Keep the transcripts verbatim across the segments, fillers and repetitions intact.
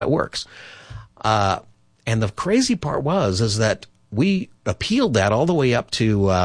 it works. Uh, and the crazy part was, is that we appealed that all the way up to, uh,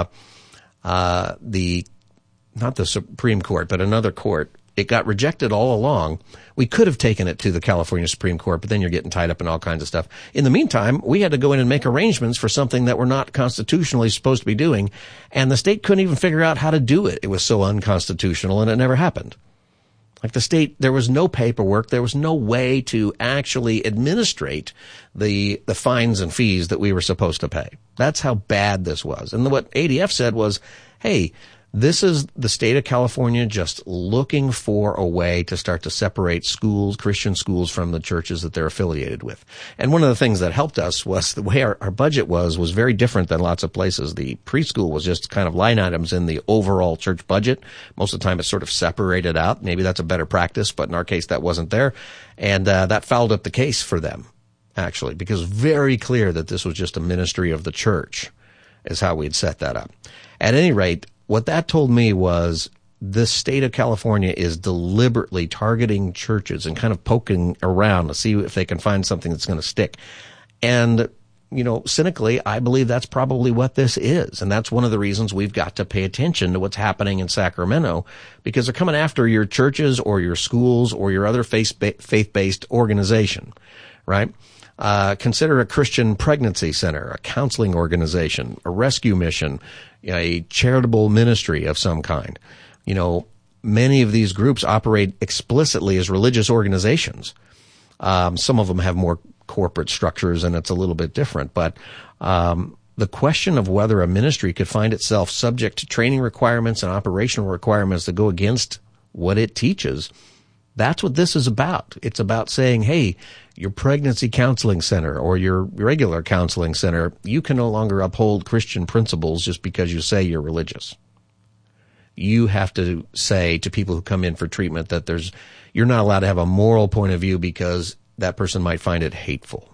uh, the, not the Supreme Court, but another court. It got rejected all along. We could have taken it to the California Supreme Court, but then you're getting tied up in all kinds of stuff. In the meantime, we had to go in and make arrangements for something that we're not constitutionally supposed to be doing, and the state couldn't even figure out how to do it. It was so unconstitutional, and it never happened. Like the state, there was no paperwork, there was no way to actually administrate the the fines and fees that we were supposed to pay. That's how bad this was. And what A D F said was, hey, this is the state of California just looking for a way to start to separate schools, Christian schools, from the churches that they're affiliated with. And one of the things that helped us was the way our, our budget was, was very different than lots of places. The preschool was just kind of line items in the overall church budget. Most of the time it's sort of separated out. Maybe that's a better practice, but in our case that wasn't there. And uh, that fouled up the case for them, actually, because very clear that this was just a ministry of the church is how we'd set that up. At any rate, what that told me was the state of California is deliberately targeting churches and kind of poking around to see if they can find something that's going to stick. And, you know, cynically, I believe that's probably what this is. And that's one of the reasons we've got to pay attention to what's happening in Sacramento, because they're coming after your churches or your schools or your other faith-based organization, right? Uh, consider a Christian pregnancy center, a counseling organization, a rescue mission, a charitable ministry of some kind. You know, many of these groups operate explicitly as religious organizations. Um, some of them have more corporate structures and it's a little bit different, but, um, the question of whether a ministry could find itself subject to training requirements and operational requirements that go against what it teaches, that's what this is about. It's about saying, hey, your pregnancy counseling center or your regular counseling center, you can no longer uphold Christian principles just because you say you're religious. You have to say to people who come in for treatment that there's, you're not allowed to have a moral point of view because that person might find it hateful.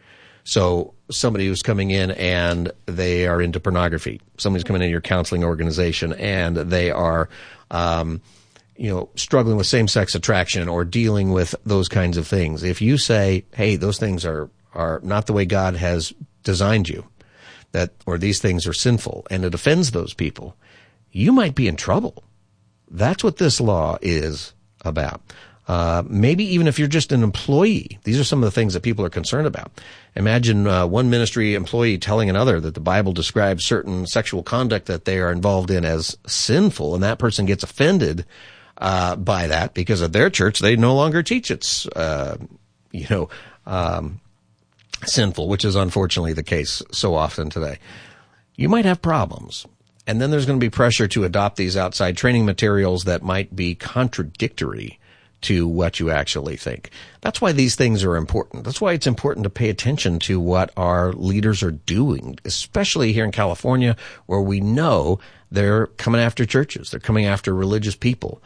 So somebody who's coming in and they are into pornography, somebody's coming into your counseling organization and they are, um, you know, struggling with same-sex attraction or dealing with those kinds of things. If you say, hey, those things are, are not the way God has designed you, that, or these things are sinful, and it offends those people, you might be in trouble. That's what this law is about. Uh, maybe even if you're just an employee, these are some of the things that people are concerned about. Imagine uh, one ministry employee telling another that the Bible describes certain sexual conduct that they are involved in as sinful, and that person gets offended Uh, by that because of their church. They no longer teach it's, uh, you know, um, sinful, which is unfortunately the case so often today. You might have problems. And then there's going to be pressure to adopt these outside training materials that might be contradictory to what you actually think. That's why these things are important. That's why it's important to pay attention to what our leaders are doing, especially here in California, where we know they're coming after churches. They're coming after religious people.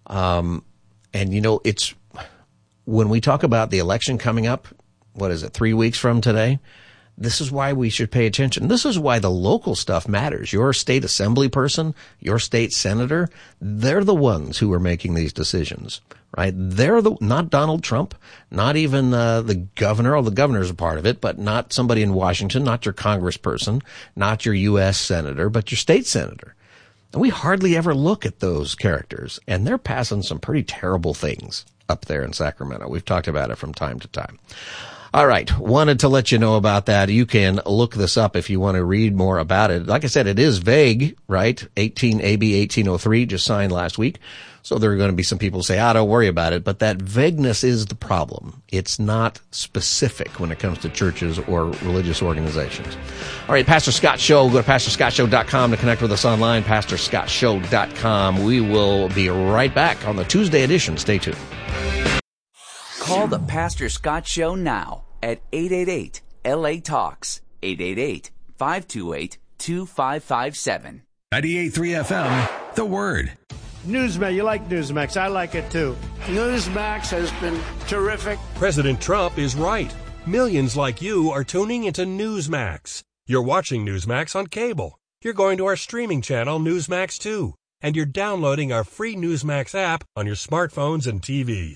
Um, and you know, it's, when we talk about the election coming up, what is it, three weeks from today? This is why we should pay attention. This is why the local stuff matters. Your state assembly person, your state senator, they're the ones who are making these decisions, right? They're the, not Donald Trump, not even, uh, the governor, although the governor's a part of it, but not somebody in Washington, not your congressperson, not your U S senator, but your state senator. And we hardly ever look at those characters, and they're passing some pretty terrible things up there in Sacramento. We've talked about it from time to time. All right. Wanted to let you know about that. You can look this up if you want to read more about it. Like I said, it is vague, right? eighteen A B eighteen oh three just signed last week. So there are going to be some people who say, ah, don't worry about it. But that vagueness is the problem. It's not specific when it comes to churches or religious organizations. All right, Pastor Scott Show. Go to pastor scott show dot com to connect with us online, pastor scott show dot com. We will be right back on the Tuesday edition. Stay tuned. Call the Pastor Scott Show now at eight eight eight L A Talks, eight eight eight, five two eight, two five five seven. ninety-eight point three F M, The Word. Newsmax, you like Newsmax. I like it too. Newsmax has been terrific. President Trump is right. Millions like you are tuning into Newsmax. You're watching Newsmax on cable. You're going to our streaming channel, Newsmax two. And you're downloading our free Newsmax app on your smartphones and T Vs.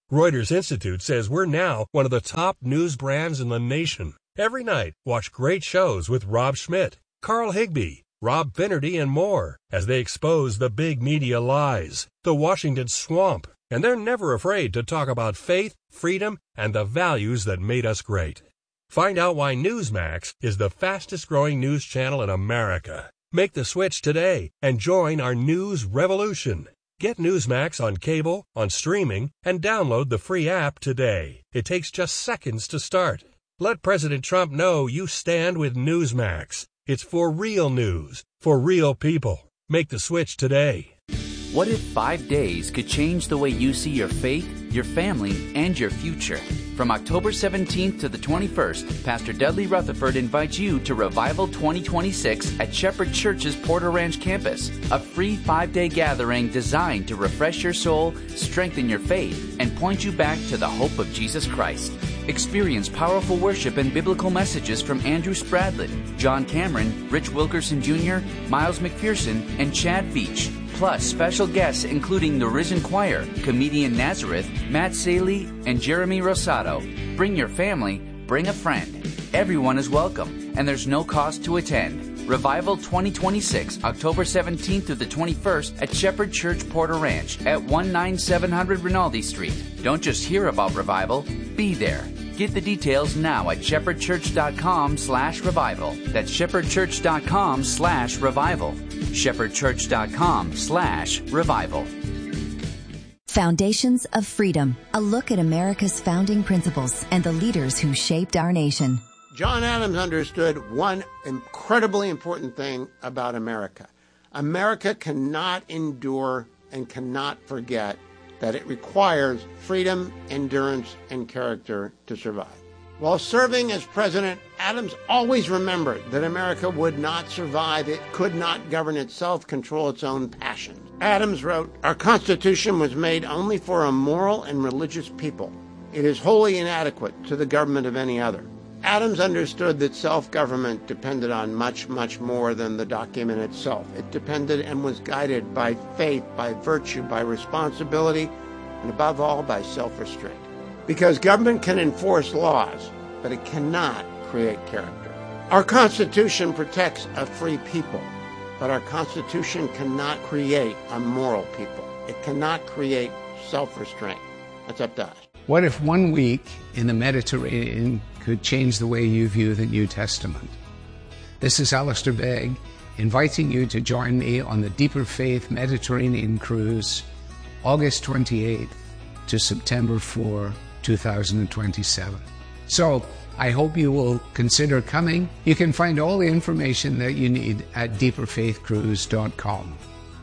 Reuters Institute says we're now one of the top news brands in the nation. Every night, watch great shows with Rob Schmidt, Carl Higbie, Rob Finnerty, and more as they expose the big media lies, the Washington swamp, and they're never afraid to talk about faith, freedom, and the values that made us great. Find out why Newsmax is the fastest-growing news channel in America. Make the switch today and join our news revolution. Get Newsmax on cable, on streaming, and download the free app today. It takes just seconds to start. Let President Trump know you stand with Newsmax. It's for real news, for real people. Make the switch today. What if five days could change the way you see your faith, your family, and your future? From October seventeenth to the twenty-first, Pastor Dudley Rutherford invites you to Revival twenty twenty-six at Shepherd Church's Porter Ranch campus, a free five-day gathering designed to refresh your soul, strengthen your faith, and point you back to the hope of Jesus Christ. Experience powerful worship and biblical messages from Andrew Spradlin, John Cameron, Rich Wilkerson Junior, Miles McPherson, and Chad Veach. Plus, special guests including the Risen Choir, comedian Nazareth, Matt Saley, and Jeremy Rosado. Bring your family, bring a friend. Everyone is welcome, and there's no cost to attend. Revival twenty twenty-six, October seventeenth through the twenty-first at Shepherd Church Porter Ranch at one nine seven hundred Rinaldi Street. Don't just hear about Revival, be there. Get the details now at shepherdchurch.com slash revival. That's shepherdchurch.com slash revival. shepherdchurch.com slash revival. Foundations of Freedom, a look at America's founding principles and the leaders who shaped our nation. John Adams understood one incredibly important thing about America. America cannot endure and cannot forget that it requires freedom, endurance, and character to survive. While serving as president, Adams always remembered that America would not survive. It could not govern itself, control its own passions. Adams wrote, "Our Constitution was made only for a moral and religious people. It is wholly inadequate to the government of any other." Adams understood that self-government depended on much, much more than the document itself. It depended and was guided by faith, by virtue, by responsibility, and above all, by self-restraint. Because government can enforce laws, but it cannot create character. Our Constitution protects a free people, but our Constitution cannot create a moral people. It cannot create self-restraint. That's up to us. What if one week in the Mediterranean could change the way you view the New Testament? This is Alistair Begg, inviting you to join me on the Deeper Faith Mediterranean Cruise, August twenty-eighth to September fourth, two thousand twenty-seven. So, I hope you will consider coming. You can find all the information that you need at deeper faith cruise dot com.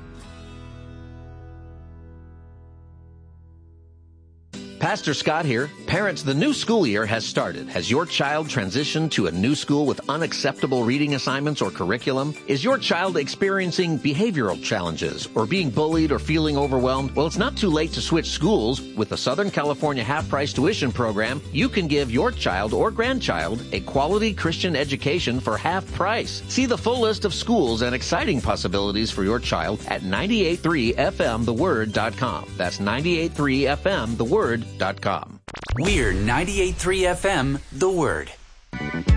Pastor Scott here. Parents, the new school year has started. Has your child transitioned to a new school with unacceptable reading assignments or curriculum? Is your child experiencing behavioral challenges or being bullied or feeling overwhelmed? Well, it's not too late to switch schools. With the Southern California half-price tuition program, you can give your child or grandchild a quality Christian education for half price. See the full list of schools and exciting possibilities for your child at ninety-eight point three F M the word dot com. That's ninety-eight point three F M the word dot com. We're ninety-eight point three F M, The Word.